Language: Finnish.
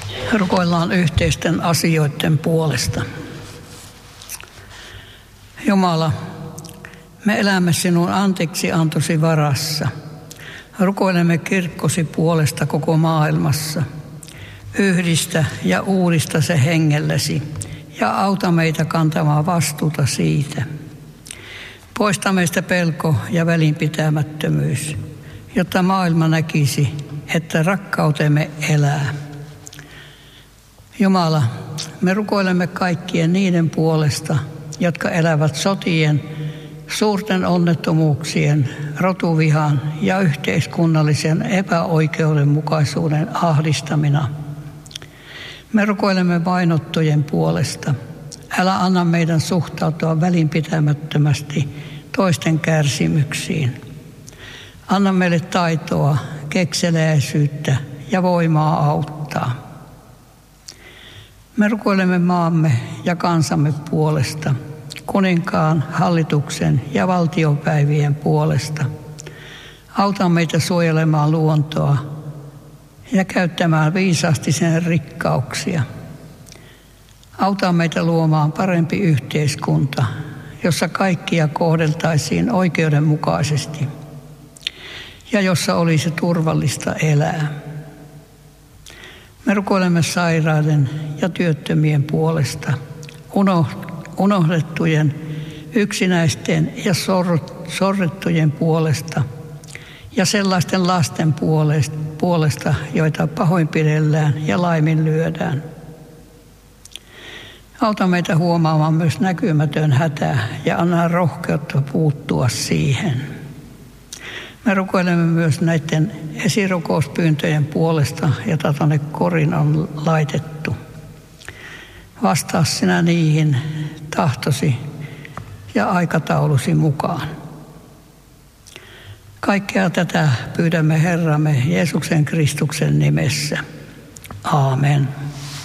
Rukoillaan yhteisten asioiden puolesta. Jumala, me elämme sinun anteeksiantosi varassa. Rukoilemme kirkkosi puolesta koko maailmassa. Yhdistä ja uudista se hengellesi ja auta meitä kantamaan vastuuta siitä. Poista meistä pelko ja välinpitämättömyys, jotta maailma näkisi, että rakkautemme elää. Jumala, me rukoilemme kaikkien niiden puolesta, jotka elävät sotien, suurten onnettomuuksien, rotuvihan ja yhteiskunnallisen epäoikeudenmukaisuuden ahdistamina. Me rukoilemme vainottujen puolesta. Älä anna meidän suhtautua välinpitämättömästi toisten kärsimyksiin. Anna meille taitoa, kekseliäisyyttä ja voimaa auttaa. Me rukoilemme maamme ja kansamme puolesta, kuninkaan, hallituksen ja valtiopäivien puolesta. Auta meitä suojelemaan luontoa ja käyttämään viisaasti sen rikkauksia. Auta meitä luomaan parempi yhteiskunta, jossa kaikkia kohdeltaisiin oikeudenmukaisesti ja jossa olisi turvallista elää. Me rukoilemme sairaiden ja työttömien puolesta, unohdettujen, yksinäisten ja sorrettujen puolesta ja sellaisten lasten puolesta, joita pahoinpidellään ja laiminlyödään. Auta meitä huomaamaan myös näkymätön hätä ja anna rohkeutta puuttua siihen. Me rukoilemme myös näiden esirukouspyyntöjen puolesta, jota tuonne korin on laitettu. Vastaa sinä niihin tahtosi ja aikataulusi mukaan. Kaikkea tätä pyydämme Herramme Jeesuksen Kristuksen nimessä. Aamen.